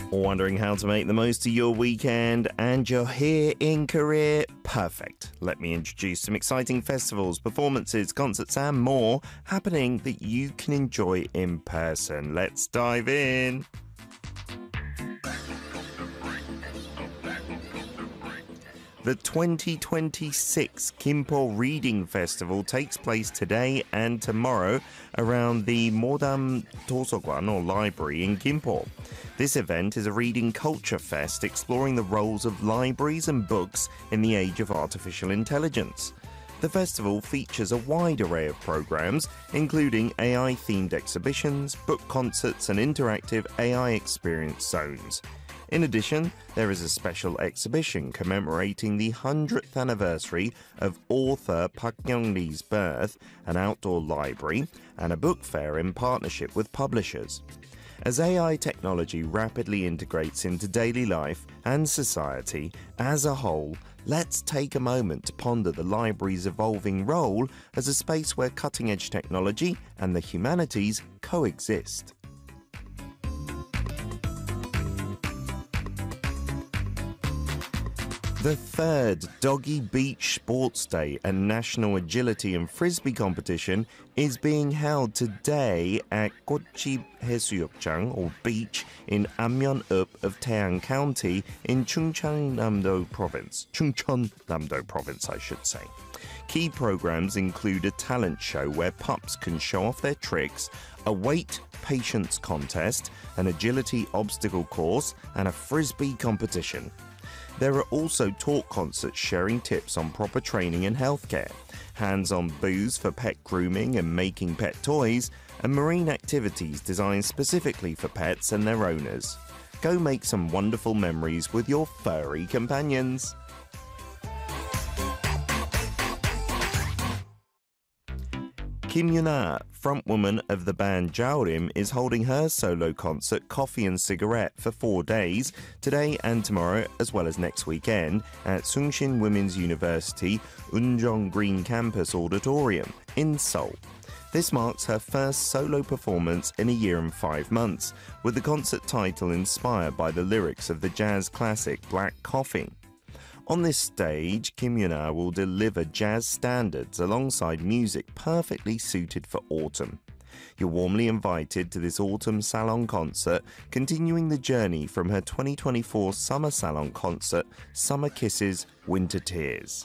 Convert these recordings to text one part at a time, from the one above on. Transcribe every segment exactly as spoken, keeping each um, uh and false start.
Wondering how to make the most of your weekend and you're here in Korea? Perfect. Let me introduce some exciting festivals, performances, concerts and more happening that you can enjoy in person. Let's dive in. The twenty twenty-six Gimpo Reading Festival takes place today and tomorrow around the Modam Doseokwan or library in Gimpo. This event is a reading culture fest exploring the roles of libraries and books in the age of artificial intelligence. The festival features a wide array of programs, including A I-themed exhibitions, book concerts and interactive A I experience zones. In addition, there is a special exhibition commemorating the one hundredth anniversary of author Park Young-lee's birth, an outdoor library, and a book fair in partnership with publishers. As A I technology rapidly integrates into daily life and society as a whole, let's take a moment to ponder the library's evolving role as a space where cutting-edge technology and the humanities coexist. The third Doggy Beach Sports Day and National Agility and Frisbee competition is being held today at Gochi Haesuyokjang or beach in Amyeon-up of Taeang County in Chungcheongnam-do Province. Chungcheongnam-do Province, I should say. Key programs include a talent show where pups can show off their tricks, a weight patience contest, an agility obstacle course, and a frisbee competition. There are also talk concerts sharing tips on proper training and healthcare, hands-on booths for pet grooming and making pet toys, and marine activities designed specifically for pets and their owners. Go make some wonderful memories with your furry companions. Kim Yuna, frontwoman of the band Jaorim, is holding her solo concert Coffee and Cigarette for four days, today and tomorrow, as well as next weekend, at Sungshin Women's University Unjong Green Campus Auditorium in Seoul. This marks her first solo performance in a year and five months, with the concert title inspired by the lyrics of the jazz classic Black Coffee. On this stage, Kim Yuna will deliver jazz standards alongside music perfectly suited for autumn. You're warmly invited to this autumn salon concert, continuing the journey from her twenty twenty-four summer salon concert, Summer Kisses, Winter Tears.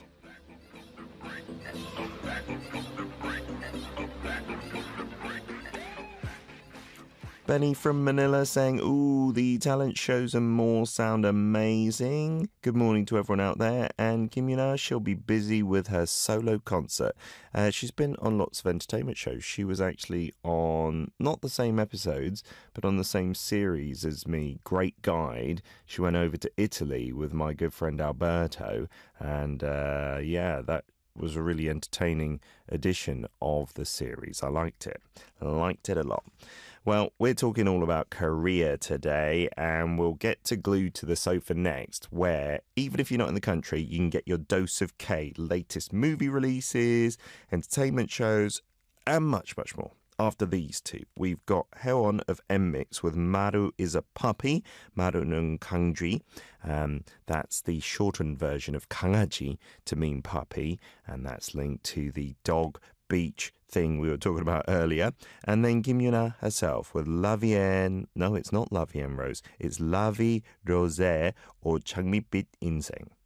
Benny from Manila saying, ooh, the talent shows and more sound amazing. Good morning to everyone out there. And Kim Yuna, she'll be busy with her solo concert. Uh, she's been on lots of entertainment shows. She was actually on, not the same episodes, but on the same series as me, Great Guide. She went over to Italy with my good friend Alberto. And uh, yeah, that was a really entertaining edition of the series. I liked it. I liked it a lot. Well, we're talking all about Korea today, and we'll get to Glued to the Sofa next, where even if you're not in the country, you can get your dose of K, latest movie releases, entertainment shows, and much, much more. After these two, we've got Haewon of M-Mix with Maru is a Puppy, Maru는 강쥐. Um, that's the shortened version of 강아지 to mean puppy, and that's linked to the dog beach thing we were talking about earlier. And then Kim Yuna herself with La Vie, no, it's not La Vie Rose, it's La Vie Rose or 장밋빛 인생.